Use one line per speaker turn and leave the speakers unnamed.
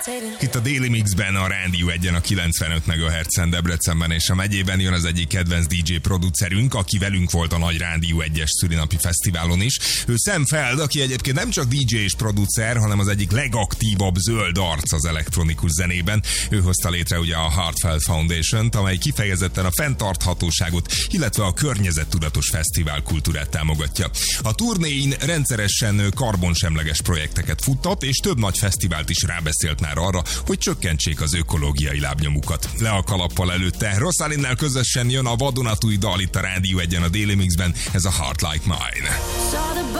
Itt a Daily Mixben, a Rádió 1-en, a 95 MHz-en Debrecenben és a megyében jön az egyik kedvenc DJ producerünk, aki velünk volt a nagy Rádió 1-es szülinapi fesztiválon is. Ő Sam Feld, aki egyébként nem csak DJ és producer, hanem az egyik legaktívabb zöld arc az elektronikus zenében. Ő hozta létre ugye a Heartfelt Foundation-t, amely kifejezetten a fenntarthatóságot, illetve a környezettudatos fesztivál kultúrát támogatja. A turnéin rendszeresen karbonsemleges projekteket futtat, és több nagy fesztivált is rábeszélt már arra, hogy csökkentsék az ökológiai lábnyomukat. Le a kalappal előtte. Rossalinnel közösen jön a vadonatúj dal itt a Rádió 1-en, a Daily Mixben, ez a Heart Like Mine.